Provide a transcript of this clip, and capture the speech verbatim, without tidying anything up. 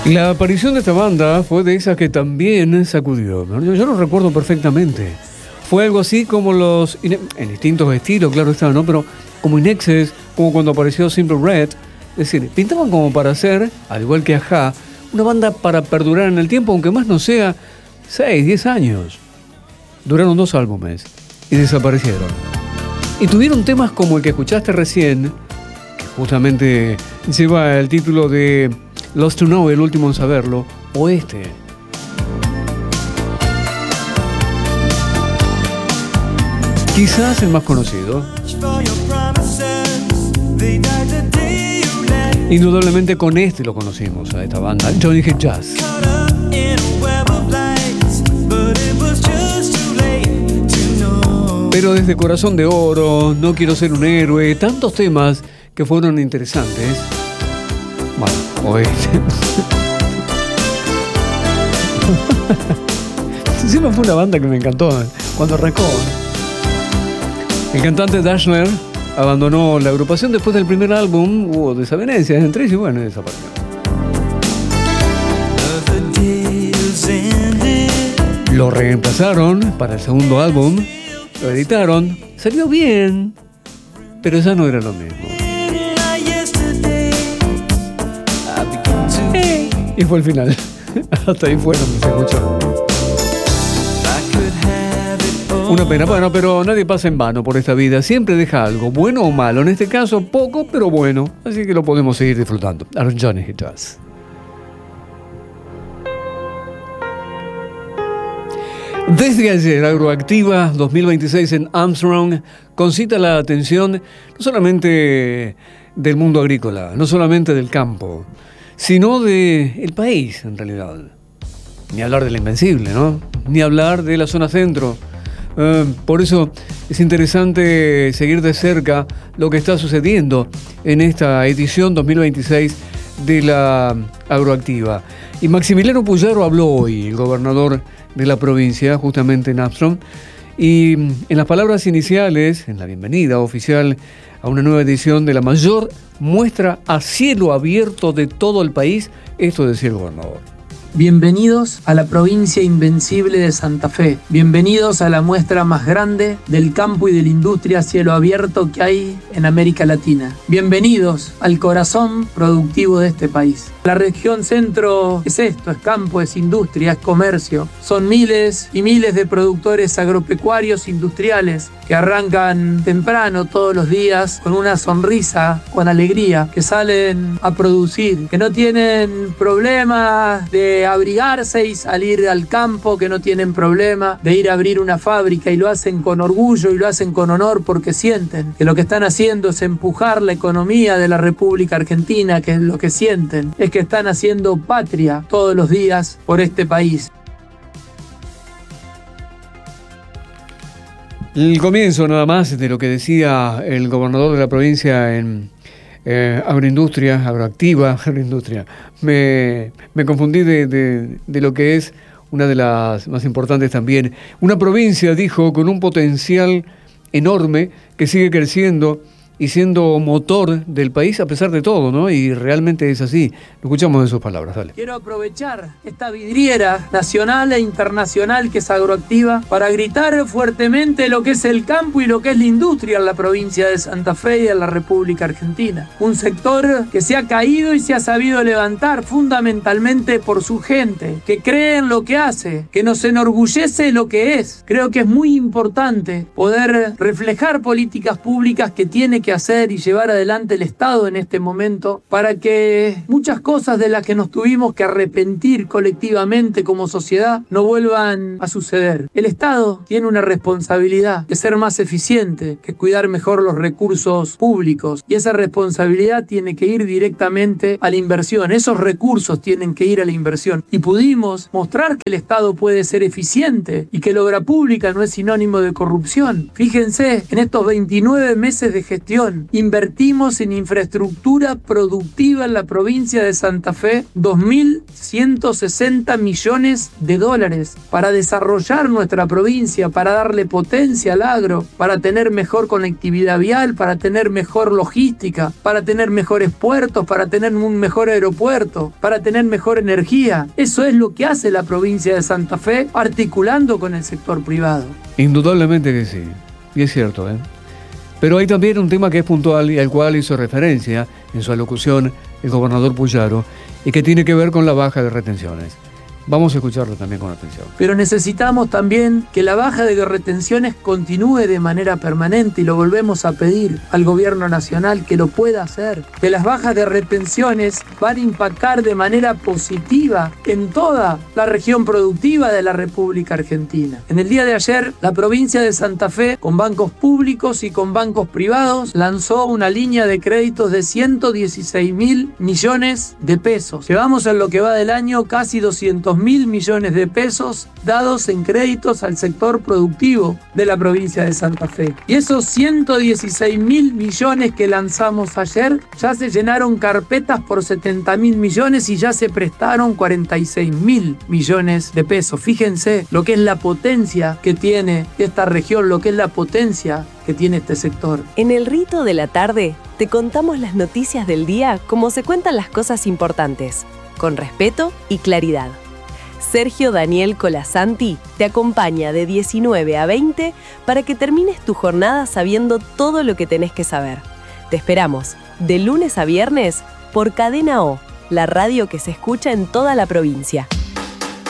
La aparición de esta banda fue de esas que también sacudió. Yo, yo lo recuerdo perfectamente. Fue algo así como los, en distintos estilos, claro está, ¿no? Pero como In Excess, como cuando apareció Simple Red. Es decir, pintaban como para hacer, al igual que Ajá, una banda para perdurar en el tiempo, aunque más no sea seis, diez años. Duraron dos álbumes y desaparecieron. Y tuvieron temas como el que escuchaste recién, que justamente lleva el título de Lost to Know, el último en saberlo, o este. Quizás el más conocido. Indudablemente con este lo conocimos, a esta banda, Johnny Hit Jazz. Pero desde Corazón de Oro, No Quiero Ser un Héroe, tantos temas que fueron interesantes. Bueno, o este. Encima fue una banda que me encantó cuando arrancó. El cantante Dashner abandonó la agrupación después del primer álbum. Hubo desavenencias entre ellos y bueno, desapareció. Lo reemplazaron para el segundo álbum, lo editaron, salió bien, pero ya no era lo mismo. Y fue el final. Hasta ahí fue, no se escuchó. Una pena, bueno, pero nadie pasa en vano por esta vida. Siempre deja algo, bueno o malo. En este caso, poco, pero bueno. Así que lo podemos seguir disfrutando. Aaron Johnny Hit Jazz. Desde ayer, Agroactiva dos mil veintiséis en Armstrong concita la atención no solamente del mundo agrícola, no solamente del campo, sino del país, en realidad. Ni hablar de la Invencible, ¿no? Ni hablar de la zona centro. Uh, por eso es interesante seguir de cerca lo que está sucediendo en esta edición dos mil veintiséis de la Agroactiva. Y Maximiliano Puyaro habló hoy, el gobernador de la provincia, justamente en Armstrong, y en las palabras iniciales, en la bienvenida oficial a una nueva edición de la mayor muestra a cielo abierto de todo el país, esto decía el gobernador. Bienvenidos a la provincia invencible de Santa Fe. Bienvenidos a la muestra más grande del campo y de la industria a cielo abierto que hay en América Latina. Bienvenidos al corazón productivo de este país. La región centro es esto, es campo, es industria, es comercio. Son miles y miles de productores agropecuarios industriales que arrancan temprano todos los días con una sonrisa, con alegría, que salen a producir, que no tienen problemas de abrigarse y salir al campo, que no tienen problema de ir a abrir una fábrica, y lo hacen con orgullo y lo hacen con honor porque sienten que lo que están haciendo es empujar la economía de la República Argentina, que es lo que sienten, es que están haciendo patria todos los días por este país. El comienzo nada más de lo que decía el gobernador de la provincia en eh, Agroindustria, Agroactiva, Agroindustria. Me, me confundí de, de, de lo que es una de las más importantes también. Una provincia, dijo, con un potencial enorme que sigue creciendo y siendo motor del país a pesar de todo, ¿no? Y realmente es así. Lo escuchamos de sus palabras, dale. Quiero aprovechar esta vidriera nacional e internacional que es Agroactiva para gritar fuertemente lo que es el campo y lo que es la industria en la provincia de Santa Fe y en la República Argentina. Un sector que se ha caído y se ha sabido levantar fundamentalmente por su gente, que cree en lo que hace, que nos enorgullece lo que es. Creo que es muy importante poder reflejar políticas públicas que tiene que que hacer y llevar adelante el Estado en este momento para que muchas cosas de las que nos tuvimos que arrepentir colectivamente como sociedad no vuelvan a suceder. El Estado tiene una responsabilidad de ser más eficiente, que cuidar mejor los recursos públicos, y esa responsabilidad tiene que ir directamente a la inversión. Esos recursos tienen que ir a la inversión, y pudimos mostrar que el Estado puede ser eficiente y que la obra pública no es sinónimo de corrupción. Fíjense, en estos veintinueve meses de gestión región. Invertimos en infraestructura productiva en la provincia de Santa Fe dos mil ciento sesenta millones de dólares para desarrollar nuestra provincia, para darle potencia al agro, para tener mejor conectividad vial, para tener mejor logística, para tener mejores puertos, para tener un mejor aeropuerto, para tener mejor energía. Eso es lo que hace la provincia de Santa Fe, articulando con el sector privado. Indudablemente que sí, y es cierto, ¿eh? Pero hay también un tema que es puntual y al cual hizo referencia en su alocución el gobernador Puyaro, y que tiene que ver con la baja de retenciones. Vamos a escucharlo también con atención. Pero necesitamos también que la baja de retenciones continúe de manera permanente, y lo volvemos a pedir al gobierno nacional que lo pueda hacer. Que las bajas de retenciones van a impactar de manera positiva en toda la región productiva de la República Argentina. En el día de ayer, la provincia de Santa Fe, con bancos públicos y con bancos privados, lanzó una línea de créditos de ciento dieciséis mil millones de pesos. Llevamos en lo que va del año casi doscientos mil millones de pesos dados en créditos al sector productivo de la provincia de Santa Fe. Y esos ciento dieciséis mil millones que lanzamos ayer, ya se llenaron carpetas por setenta mil millones y ya se prestaron cuarenta y seis mil millones de pesos. Fíjense lo que es la potencia que tiene esta región, lo que es la potencia que tiene este sector. En el Rito de la Tarde te contamos las noticias del día como se cuentan las cosas importantes, con respeto y claridad. Sergio Daniel Colasanti te acompaña de diecinueve a veinte para que termines tu jornada sabiendo todo lo que tenés que saber. Te esperamos de lunes a viernes por Cadena O, la radio que se escucha en toda la provincia.